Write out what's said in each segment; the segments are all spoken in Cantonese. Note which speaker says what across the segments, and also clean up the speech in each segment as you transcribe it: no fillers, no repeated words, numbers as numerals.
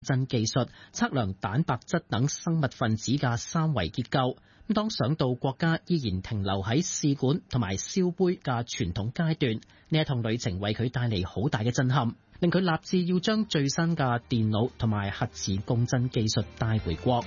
Speaker 1: 真技術測量蛋白質等生物分子嘅三維結構。當想到國家依然停留喺試管同埋燒杯嘅傳統階段，呢一趟旅程為佢帶嚟好大嘅震撼，令佢立志要將最新嘅電腦同埋核磁共振技術帶回國。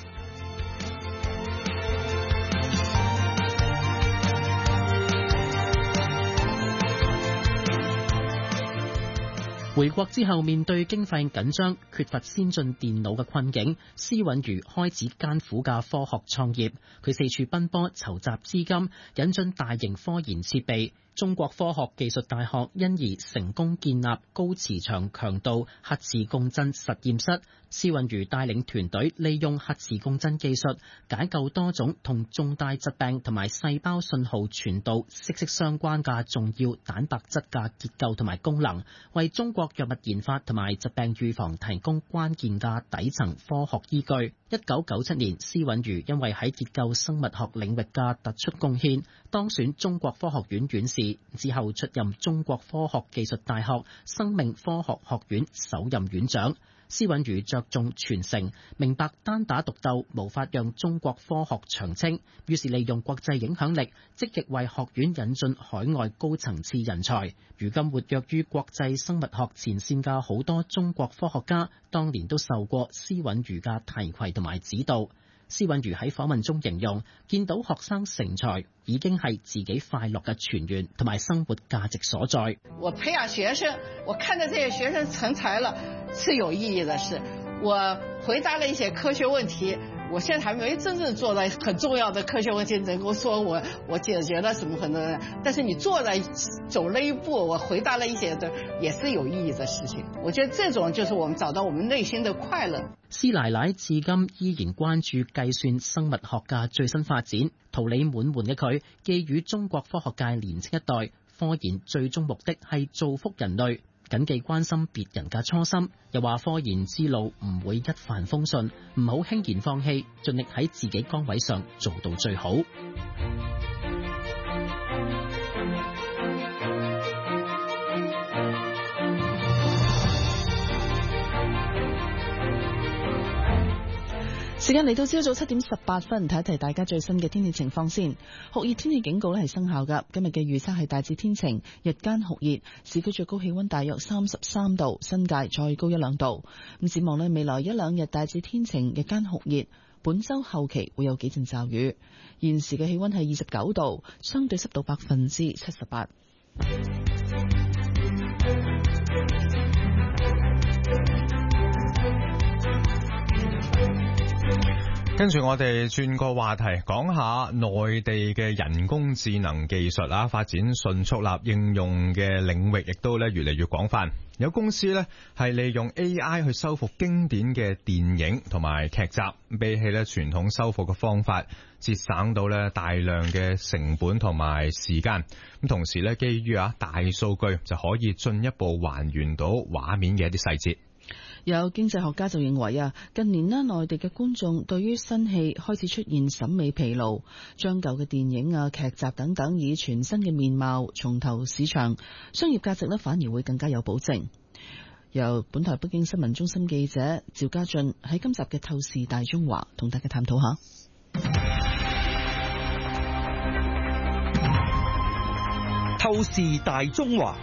Speaker 1: 回國之後，面對經費緊張、缺乏先進電腦嘅困境，施允如開始艱苦嘅科學創業。佢四處奔波籌集資金，引進大型科研設備。中國科學技術大學因而成功建立高磁場強度核磁共振實驗室。施允如帶領團隊利用核磁共振技術解救多種同重大疾病同埋細胞信號傳導息息相關嘅重要蛋白質嘅結構同埋功能，為中國藥物研發同埋疾病預防提供關鍵嘅底層科學依據。1997年，施允如因為喺結構生物學領域嘅突出貢獻，當選中國科學院院士，之後出任中國科學技術大學生命科學學院首任院長。施允如着重傳承，明白單打獨鬥無法讓中國科學長青，於是利用國際影響力，積極為學院引進海外高層次人才。如今活躍於國際生物學前線嘅好多中國科學家，當年都受過施允如嘅提攜同埋指導。施允如喺訪問中形容，見到學生成才已經係自己快樂嘅泉源同埋生活價值所在。
Speaker 2: 我培養學生，我看到這些學生成才了，是有意義的事。我回答了一些科學問題，我現在還沒真正做到很重要的科學問題能夠說我解決了什麼很多人，但是你做了走了一步，我回答了一些的，也是有意義的事情。我覺得這種就是我們找到我們內心的快樂。
Speaker 1: 施奶奶至今依然關注計算生物學嘅最新發展，桃李滿門嘅佢寄予中國科學界年輕一代，科研最終目的係造福人類，謹記關心別人嘅初心。又話科研之路唔會一帆風順，唔好輕言放棄，盡力喺自己崗位上做到最好。
Speaker 3: 時間嚟到朝早7點18分，睇一睇大家最新嘅天氣情況先。酷熱天氣警告咧係生效㗎。今日嘅預測係大致天晴，日間酷熱，市區最高氣溫大約33度，新界再高1-2度。咁展望咧，未來一兩日大致天晴，日間酷熱。本周後期會有幾陣驟雨。現時嘅氣溫係29度，相對濕度78%。
Speaker 4: 跟住我哋轉個話題，講下內地嘅人工智能技術啊，發展迅速啦，應用嘅領域亦都咧越嚟越廣泛。有公司咧係利用 AI 去修復經典嘅電影同埋劇集，比起咧傳統修復嘅方法，節省到咧大量嘅成本同埋時間。咁同時咧，基於大數據就可以進一步還原到畫面嘅一啲細節。
Speaker 3: 有經濟學家就認為近年咧內地嘅觀眾對於新戲開始出現審美疲勞，將舊嘅電影劇集等等以全新嘅面貌重投市場，商業價值咧反而會更加有保證。由本台北京新聞中心記者趙家俊喺今集嘅透視大中華同大家探討下。
Speaker 5: 透視大中華。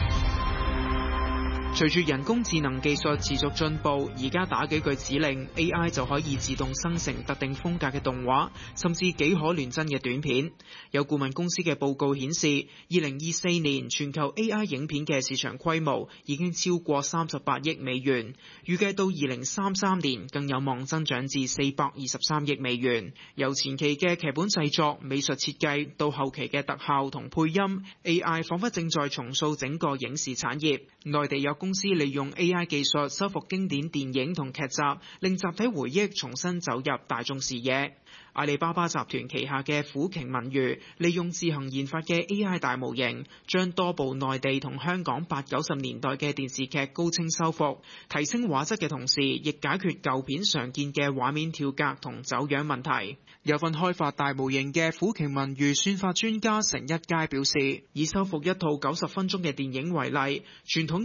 Speaker 6: 隨住人工智能技術持續進步，而家打幾句指令 ，AI 就可以自動生成特定風格嘅動畫，甚至幾可亂真嘅短片。有顧問公司嘅報告顯示，2024年全球 AI 影片嘅市場規模已經超過38億美元，預計到2033年更有望增長至423億美元。由前期嘅劇本製作、美術設計到後期嘅特效同配音 ，AI 彷彿正在重塑整個影視產業。內地有公司利用 AI 技術修復經典電影同劇集，令集體回憶重新走入大眾視野。阿里巴巴集團旗下嘅虎鯨文娛利用自行研發嘅 AI 大模型，將多部內地同香港80-90年代嘅電視劇高清修復，提升畫質嘅同時，亦解決舊片常見嘅畫面跳格同走樣問題。有份開發大模型嘅虎鯨文娛算法專家成一佳表示，以修復一套90分鐘嘅電影為例，傳統人工修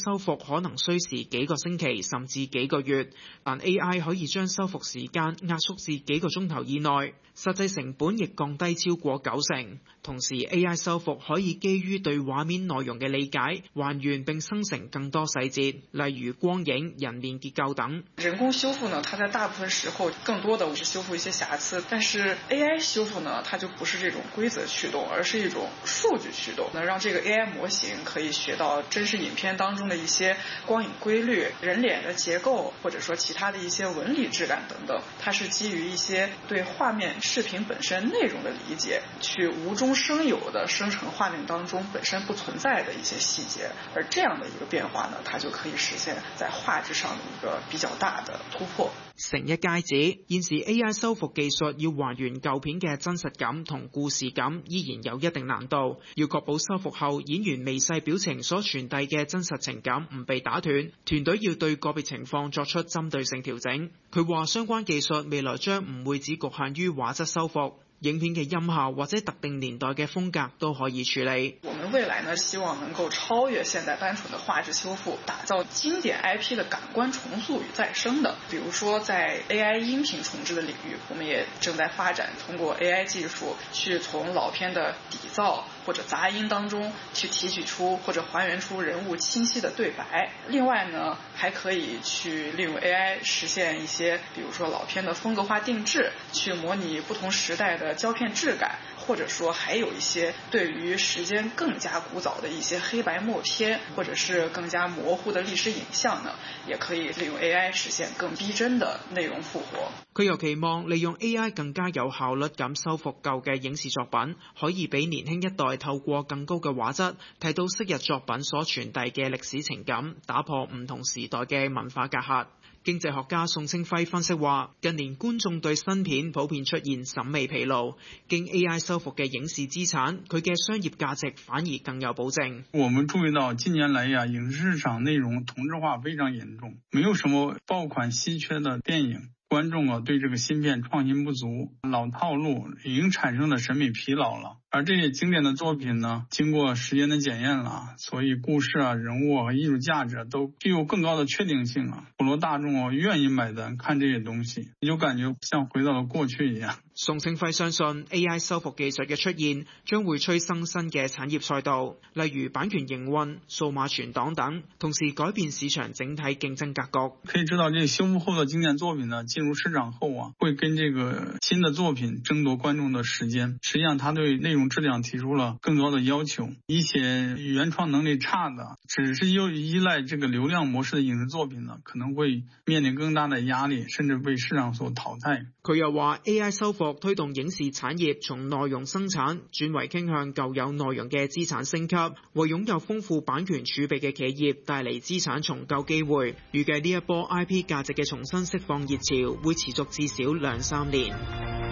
Speaker 6: 修復可能需時幾個星期甚至幾個月，但 AI 可以將修復時間壓縮至幾個鐘頭以內，實際成本亦降低超過90%。同時 AI 修復可以基於對畫面內容嘅理解，還原並生成更多細節，例如光影、人面結構等。
Speaker 7: 人工修復呢，它在大部分時候更多的是修復一些瑕疵，但是 AI 修復呢，它就不是這種規則驅動，而是一種數據驅動，能讓這個 AI 模型可以學到真實影片當中的一些光影規律、人臉的結構，或者說其他的一些紋理質感等等。它是基於一些對畫面視頻本身內容的理解，去無中生有的生成畫面當中本身不存在的一些細節，而這樣的一個變化呢，它就可以實現在畫質上的一個比較大的突破。
Speaker 6: 成一佳指，現時 AI 修復技術要還原舊片嘅真實感同故事感，依然有一定難度。要確保修復後演員微細表情所傳遞嘅真實情感唔被打斷，團隊要對個別情況作出針對性調整。佢話相關技術未來將唔會只局限於畫質修復，影片嘅音效或者特定年代嘅風格都可以處理。
Speaker 7: 我們未來呢，希望能夠超越現在單純的畫質修復，打造經典 IP 的感官重塑與再生的。比如說在 AI 音頻重製的領域，我們也正在發展通過 AI 技術去從老片的底噪或者雜音當中去提取出或者還原出人物清晰的對白。另外呢，還可以去利用 AI 實現一些，比如說老片的風格化定制，去模擬不同時代的膠片質感，或者說還有一些對於時間更加古早的一些黑白默片，或者是更加模糊的歷史影像呢，也可以利用 AI 實現更逼真的內容復活。
Speaker 6: 佢又期望利用 AI 更加有效率咁修復舊嘅影視作品，可以俾年輕一代透過更高嘅畫質睇到昔日作品所傳遞嘅歷史情感，打破唔同時代嘅文化隔閡。經濟學家宋清輝分析話，近年觀眾對新片普遍出現審美疲勞，經 AI 修復嘅影視資產，佢嘅商業價值反而更有保證。
Speaker 8: 我們注意到近年來影視市場內容同質化非常嚴重，沒有什麼爆款稀缺的電影。觀眾對這個新片創新不足，老套路已經產生了審美疲勞了。而這些經典的作品呢，經過時間的檢驗了，所以故事人物和藝術價值都具有更高的確定性了。普羅大眾願意買單看這些東西，你就感覺像回到了過去一樣。
Speaker 6: 宋清輝相信 AI 修復技術嘅出現將會催生新嘅產業賽道，例如版權營運、數碼存檔等，同時改變市場整體競爭格局。
Speaker 8: 可以知道，這修復後的經典作品呢，進入市場後會跟這個新的作品爭奪觀眾的時間。實際上，它對內容質量提出了更高的要求。一些原創能力差的，只是依賴這個流量模式的影視作品呢，可能會面臨更大的壓力，甚至被市場所淘汰。
Speaker 6: 佢又話 AI 修復推動影視產業從內容生產轉為傾向舊有內容嘅資產升級，為擁有豐富版權儲備嘅企業帶嚟資產重構機會。預計呢一波 IP 價值嘅重新釋放熱潮會持續至少2-3年。